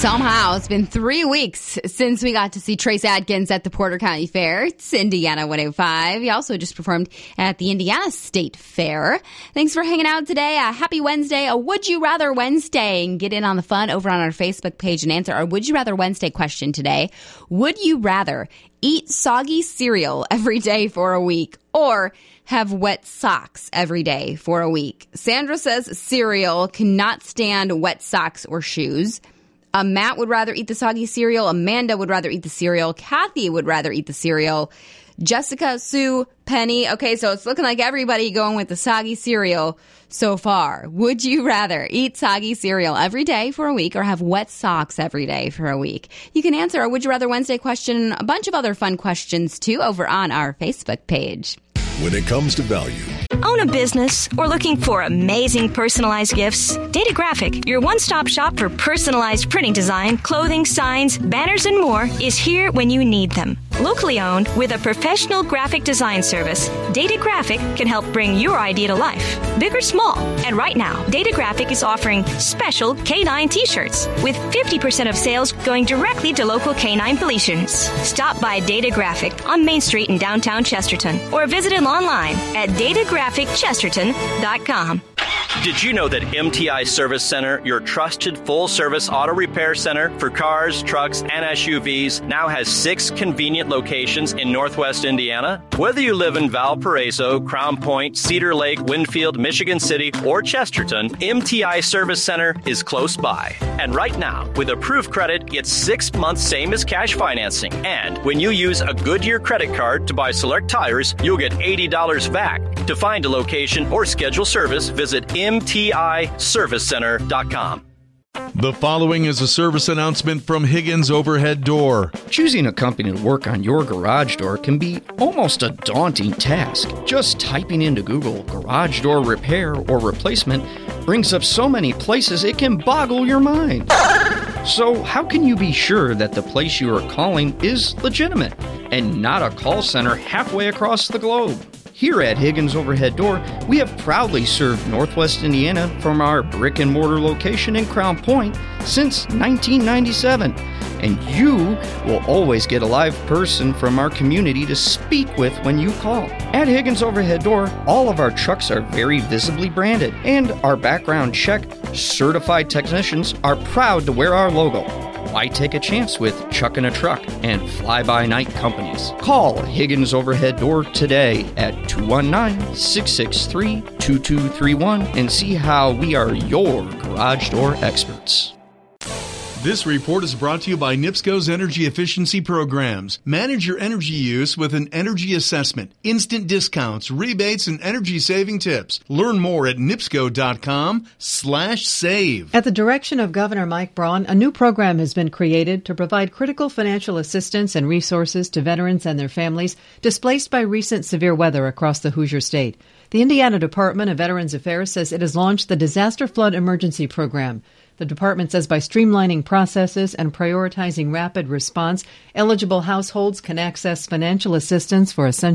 Somehow, it's been 3 weeks since we got to see Trace Adkins at the Porter County Fair. It's Indiana 105. He also just performed at the Indiana State Fair. Thanks for hanging out today. Happy Wednesday, a Would You Rather Wednesday. And get in on the fun over on our Facebook page and answer our Would You Rather Wednesday question today. Would you rather eat soggy cereal every day for a week or have wet socks every day for a week? Sandra says cereal, cannot stand wet socks or shoes. Matt would rather eat the soggy cereal. Amanda would rather eat the cereal. Kathy would rather eat the cereal. Jessica, Sue, Penny. Okay, so it's looking like everybody going with the soggy cereal so far. Would you rather eat soggy cereal every day for a week or have wet socks every day for a week? You can answer our Would You Rather Wednesday question and a bunch of other fun questions, too, over on our Facebook page. When it comes to value. Own a business or looking for amazing personalized gifts? Data Graphic, your one-stop shop for personalized printing design, clothing, signs, banners, and more, is here when you need them. Locally owned with a professional graphic design service, Data Graphic can help bring your idea to life, big or small. And right now, Data Graphic is offering special K9 t-shirts with 50% of sales going directly to local K9 police units. Stop by Data Graphic on Main Street in downtown Chesterton or visit them online at datagraphicchesterton.com. Did you know that MTI Service Center, your trusted full-service auto repair center for cars, trucks, and SUVs, now has 6 convenient locations in Northwest Indiana? Whether you live in Valparaiso, Crown Point, Cedar Lake, Winfield, Michigan City, or Chesterton, MTI Service Center is close by. And right now, with approved credit, it's 6 months same as cash financing. And when you use a Goodyear credit card to buy select tires, you'll get $80 back. To find a location or schedule service, visit mtiservicecenter.com. The following is a service announcement from Higgins Overhead Door. Choosing a company to work on your garage door can be almost a daunting task. Just typing into Google garage door repair or replacement brings up so many places it can boggle your mind. So how can you be sure that the place you are calling is legitimate and not a call center halfway across the globe? Here at Higgins Overhead Door, we have proudly served Northwest Indiana from our brick-and-mortar location in Crown Point since 1997. And you will always get a live person from our community to speak with when you call. At Higgins Overhead Door, all of our trucks are very visibly branded, and our background check certified technicians are proud to wear our logo. Why take a chance with Chuck in a Truck and Fly-By-Night companies? Call Higgins Overhead Door today at 219-663-2231 and see how we are your garage door experts. This report is brought to you by NIPSCO's Energy Efficiency Programs. Manage your energy use with an energy assessment, instant discounts, rebates, and energy-saving tips. Learn more at nipsco.com/save. At the direction of Governor Mike Braun, a new program has been created to provide critical financial assistance and resources to veterans and their families displaced by recent severe weather across the Hoosier State. The Indiana Department of Veterans Affairs says it has launched the Disaster Flood Emergency Program. The department says by streamlining processes and prioritizing rapid response, eligible households can access financial assistance for essential